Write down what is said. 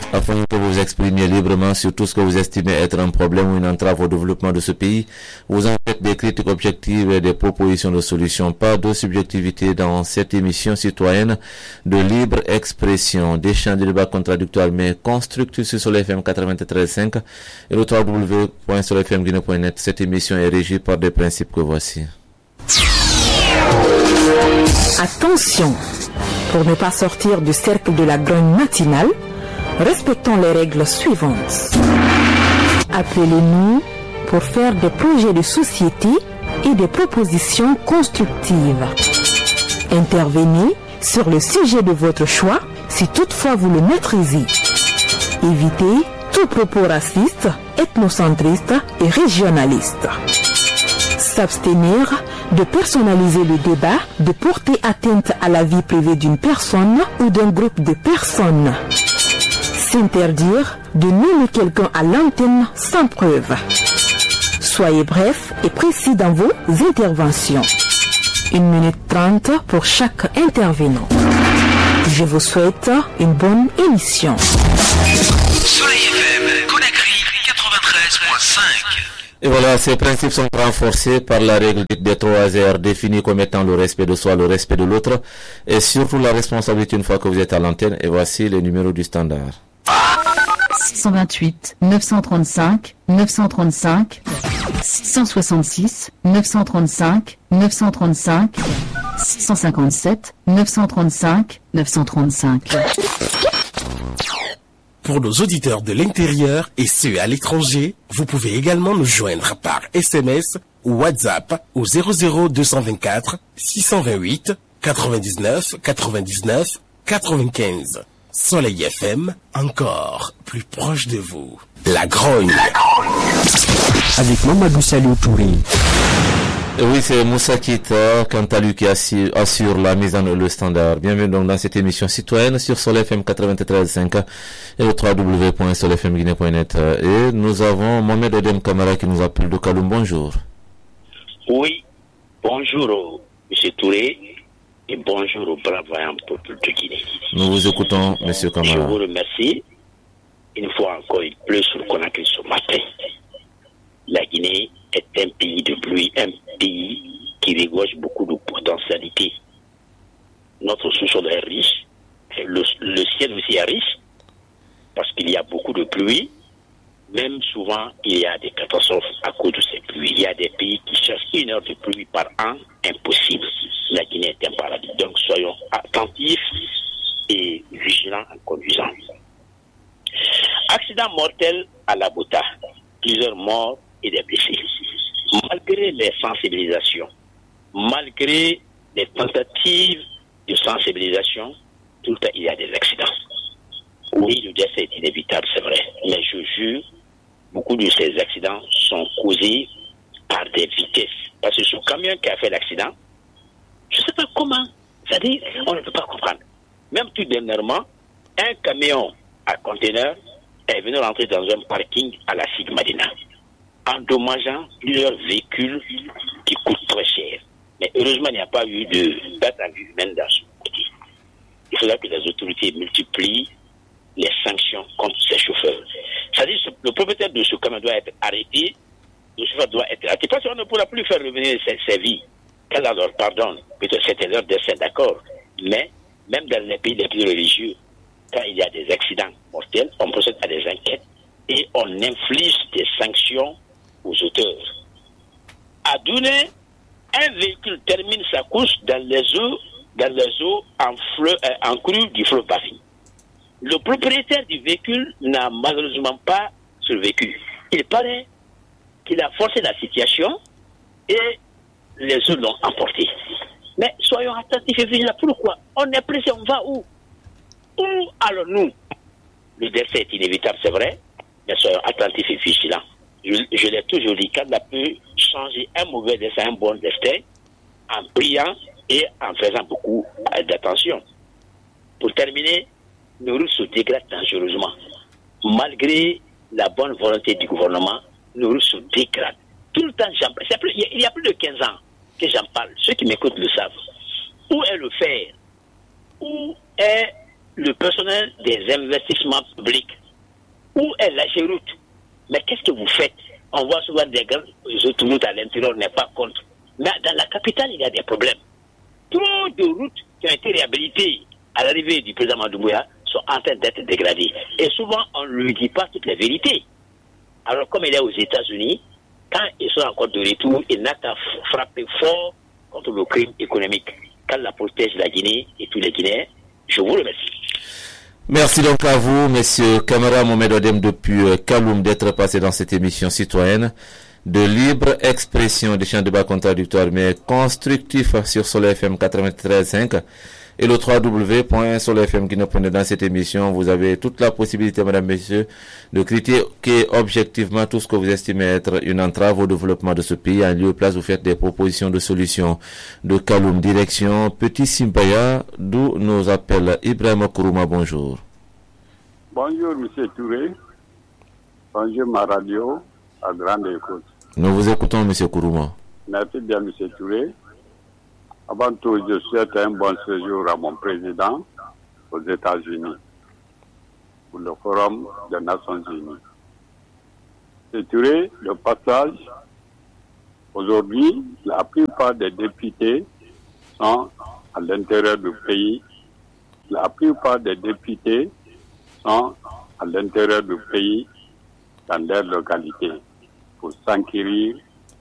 afin que vous vous exprimiez librement sur tout ce que vous estimez être un problème ou une entrave au développement de ce pays. Vous en faites des critiques objectives et des propositions de solutions. Pas de subjectivité dans cette émission citoyenne de libre expression. Des champs de débat contradictoires mais constructifs sur le FM 93.5 et le www.solfmguinée.net. Cette émission est régie par des principes que voici. Attention, pour ne pas sortir du cercle de la grogne matinale, respectons les règles suivantes. Appelez-nous pour faire des projets de société et des propositions constructives. Intervenez sur le sujet de votre choix si toutefois vous le maîtrisez. Évitez tout propos raciste, ethnocentriste et régionaliste. S'abstenir de personnaliser le débat, de porter atteinte à la vie privée d'une personne ou d'un groupe de personnes. S'interdire de nommer quelqu'un à l'antenne sans preuve. Soyez bref et précis dans vos interventions. 1 minute 30 pour chaque intervenant. Je vous souhaite une bonne émission. Soleil FM, Conakry 93.5. Et voilà, ces principes sont renforcés par la règle des 3 R définie comme étant le respect de soi, le respect de l'autre et surtout la responsabilité une fois que vous êtes à l'antenne. Et voici les numéros du standard. 628 935 935 666 935 935 657 935 935. Pour nos auditeurs de l'intérieur et ceux à l'étranger, vous pouvez également nous joindre par SMS ou WhatsApp au 00224 628 99 99 95. Soleil FM, encore plus proche de vous. La Grogne. Avec Mamadou Salou Touré. Oui, c'est Moussa Kita, quant à lui, qui assure la mise en le standard. Bienvenue donc dans cette émission citoyenne sur Soleil FM 93.5 et le www.solfmguinée.net. Et nous avons Mohamed Edem Kamara qui nous appelle de Kaloum. Bonjour. Oui, bonjour M. Touré et bonjour au brave vaillant peuple de Guinée. Nous vous écoutons, M. Kamara. Je vous remercie. Une fois encore, il pleut sur Conakry ce matin. La Guinée est un pays de pluie, un pays qui regorge beaucoup de potentialités. Notre sous-sol est riche, le ciel aussi est riche, parce qu'il y a beaucoup de pluie. Même souvent, il y a des catastrophes à cause de ces pluies. Il y a des pays qui cherchent 1 heure de pluie par an, impossible. La Guinée est un paradis. Donc soyons attentifs et vigilants en conduisant. Accident mortel à la Bota. Plusieurs morts et des blessés. Malgré les sensibilisations, malgré les tentatives de sensibilisation, tout le temps il y a des accidents. Oui, le décès est inévitable, c'est vrai, mais je jure, beaucoup de ces accidents sont causés par des vitesses. Parce que ce camion qui a fait l'accident, je ne sais pas comment, c'est-à-dire, on ne peut pas comprendre. Même tout dernièrement, un camion à conteneur est venu rentrer dans un parking à la Sigmadina, endommageant plusieurs véhicules qui coûtent très cher. Mais heureusement, il n'y a pas eu de date à vue humaine dans ce côté. Il faudra que les autorités multiplient les sanctions contre ces chauffeurs. C'est-à-dire que le propriétaire de ce camion doit être arrêté, le chauffeur doit être arrêté. Parce qu'on ne pourra plus faire revenir ses vies. Qu'elle leur pardonne, peut-être c'était leur décès, d'accord. Mais même dans les pays les plus religieux, quand il y a des accidents mortels, on procède à des enquêtes et on inflige des sanctions aux auteurs. À Douné, un véhicule termine sa course dans les eaux en crue du fleuve Bafi. Le propriétaire du véhicule n'a malheureusement pas survécu. Il paraît qu'il a forcé la situation et les eaux l'ont emporté. Mais soyons attentifs et vigilants. Pourquoi? On est pressé, on va où? Où allons-nous? Le décès est inévitable, c'est vrai, mais soyons attentifs et vigilants. Je l'ai toujours dit, quand on peut changer un mauvais destin, un bon destin, en priant et en faisant beaucoup d'attention. Pour terminer, nos routes se dégradent dangereusement. Malgré la bonne volonté du gouvernement, nos routes se dégradent. Tout le temps, il y a plus de 15 ans que j'en parle. Ceux qui m'écoutent le savent. Où est le fer? Où est le personnel des investissements publics. Où est la Géroute? Mais qu'est-ce que vous faites? On voit souvent des grandes autoroutes à l'intérieur, on n'est pas contre. Mais dans la capitale, il y a des problèmes. Trop de routes qui ont été réhabilitées à l'arrivée du président Madoumbouya sont en train d'être dégradées. Et souvent, on ne lui dit pas toutes les vérités. Alors, comme il est aux États-Unis, quand ils sont encore de retour, il n'a qu'à frapper fort contre le crime économique. Quand la protège la Guinée et tous les Guinéens, je vous remercie. Merci donc à vous, messieurs Camara Mohamed Odem depuis Kaloum, d'être passé dans cette émission citoyenne de libre expression, des champs de débat contradictoires mais constructifs sur Soleil FM 93.5 et le www.soleilfm.guinée.net. Dans cette émission, vous avez toute la possibilité, mesdames, messieurs, de critiquer objectivement tout ce que vous estimez être une entrave au développement de ce pays. En lieu et place, vous faites des propositions de solutions. De Kaloum, direction Petit Simpaya, d'où nous appelle Ibrahim Kourouma. Bonjour. Bonjour, M. Touré. Bonjour, ma radio, à grande écoute. Nous vous écoutons, M. Kourouma. Merci bien, M. Touré. Avant tout, je souhaite un bon séjour à mon président aux États-Unis pour le Forum des Nations Unies. M. Touré, le passage, aujourd'hui, la plupart des députés sont à l'intérieur du pays. La plupart des députés sont à l'intérieur du pays dans leur localité pour s'enquérir